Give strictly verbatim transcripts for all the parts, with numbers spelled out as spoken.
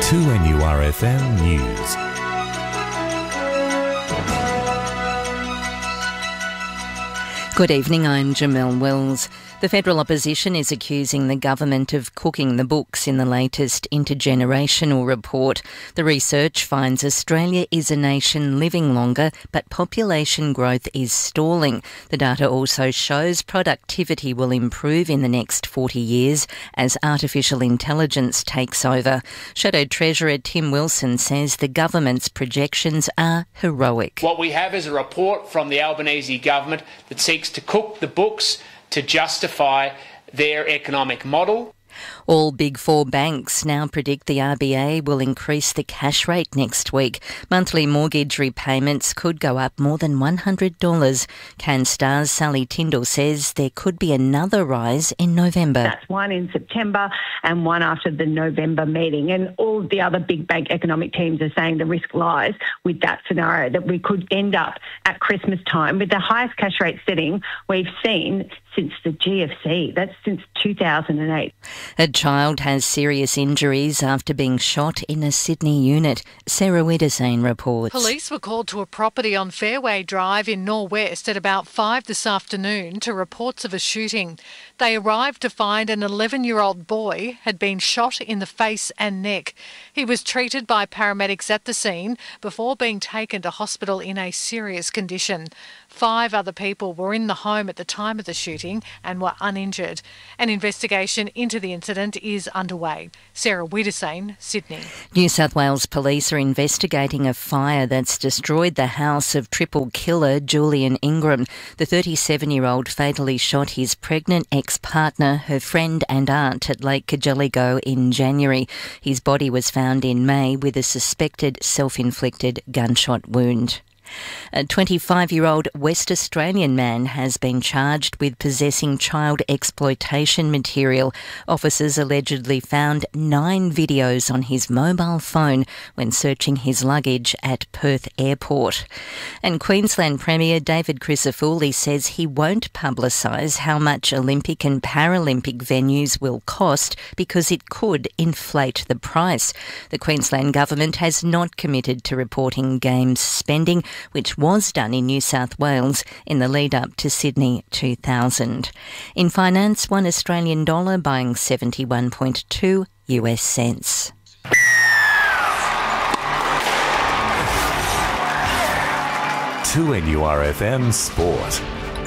two N U R F M News. Good evening, I'm Jamelle Wills. The federal opposition is accusing the government of cooking the books in the latest intergenerational report. The research finds Australia is a nation living longer, but population growth is stalling. The data also shows productivity will improve in the next forty years as artificial intelligence takes over. Shadow Treasurer Tim Wilson says the government's projections are heroic. What we have is a report from the Albanese government that seeks to cook the books to justify their economic model. All Big Four banks now predict the R B A will increase the cash rate next week. Monthly mortgage repayments could go up more than one hundred dollars. CanStar's Sally Tindall says there could be another rise in November. That's one in September and one after the November meeting. And all the other big bank economic teams are saying the risk lies with that scenario, that we could end up at Christmas time with the highest cash rate setting we've seen since the G F C. That's since two thousand eight. A child has serious injuries after being shot in a Sydney unit. Sarah Wiedersane reports. Police were called to a property on Fairway Drive in Norwest at about five this afternoon to reports of a shooting. They arrived to find an eleven-year-old boy had been shot in the face and neck. He was treated by paramedics at the scene before being taken to hospital in a serious condition. Five other people were in the home at the time of the shooting and were uninjured. An investigation into the incident is underway. Sarah Wiedersane, Sydney. New South Wales police are investigating a fire that's destroyed the house of triple killer Julian Ingram. The thirty-seven-year-old fatally shot his pregnant ex-partner, her friend and aunt at Lake Cargelligo in January. His body was found in May with a suspected self-inflicted gunshot wound. A twenty-five-year-old West Australian man has been charged with possessing child exploitation material. Officers allegedly found nine videos on his mobile phone when searching his luggage at Perth Airport. And Queensland Premier David Crisafulli says he won't publicise how much Olympic and Paralympic venues will cost because it could inflate the price. The Queensland government has not committed to reporting Games spending, which was done in New South Wales in the lead-up to Sydney two thousand. In finance, one Australian dollar buying seventy-one point two U S cents. two N U R F M Sport.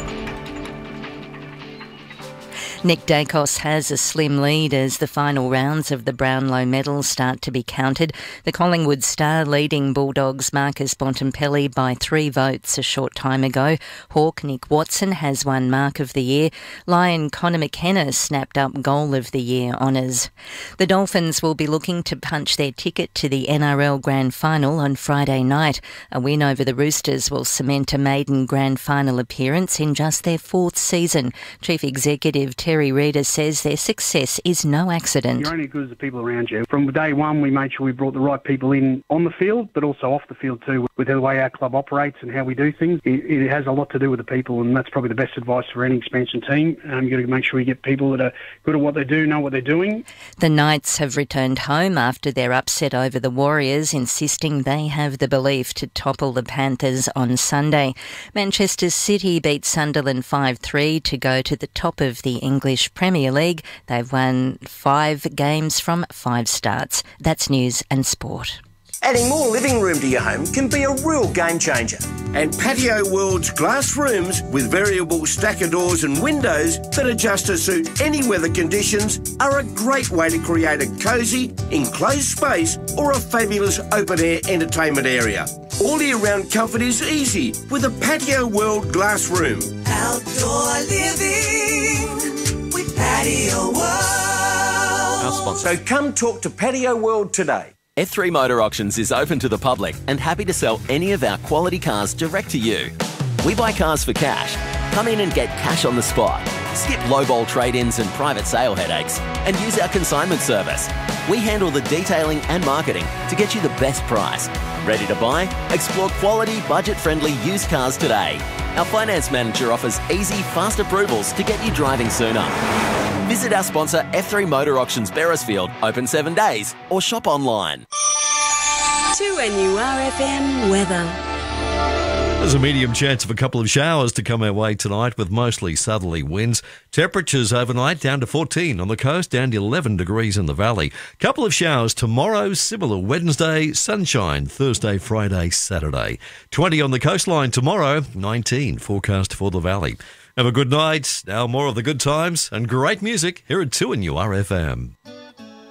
Nick Dacos has a slim lead as the final rounds of the Brownlow medals start to be counted. The Collingwood star leading Bulldogs' Marcus Bontempelli by three votes a short time ago. Hawk Nick Watson has won Mark of the Year. Lion Connor McKenna snapped up Goal of the Year honours. The Dolphins will be looking to punch their ticket to the N R L Grand Final on Friday night. A win over the Roosters will cement a maiden Grand Final appearance in just their fourth season. Chief Executive Terry Terry Reader says their success is no accident. You're only as good as the people around you. From day one, we made sure we brought the right people in on the field, but also off the field too, with the way our club operates and how we do things. It, it has a lot to do with the people, and that's probably the best advice for any expansion team. Um, you've got to make sure you get people that are good at what they do, know what they're doing. The Knights have returned home after their upset over the Warriors, insisting they have the belief to topple the Panthers on Sunday. Manchester City beat Sunderland five three to go to the top of the English Premier League. They've won five games from five starts. That's news and sport. Adding more living room to your home can be a real game changer. And Patio World's glass rooms with variable stacker doors and windows that adjust to suit any weather conditions are a great way to create a cosy, enclosed space or a fabulous open-air entertainment area. All year-round comfort is easy with a Patio World glass room. Outdoor living with Patio World. Our sponsor. So come talk to Patio World today. F three Motor Auctions is open to the public and happy to sell any of our quality cars direct to you. We buy cars for cash. Come in and get cash on the spot. Skip lowball trade-ins and private sale headaches and use our consignment service. We handle the detailing and marketing to get you the best price. Ready to buy? Explore quality, budget-friendly used cars today. Our finance manager offers easy, fast approvals to get you driving sooner. Visit our sponsor F three Motor Auctions Beresfield, open seven days, or shop online. two N U R F M weather. There's a medium chance of a couple of showers to come our way tonight with mostly southerly winds. Temperatures overnight down to fourteen on the coast, down to eleven degrees in the valley. Couple of showers tomorrow, similar Wednesday, sunshine Thursday, Friday, Saturday. twenty on the coastline tomorrow, nineteen forecast for the valley. Have a good night. Now more of the good times and great music here at two N U R F M.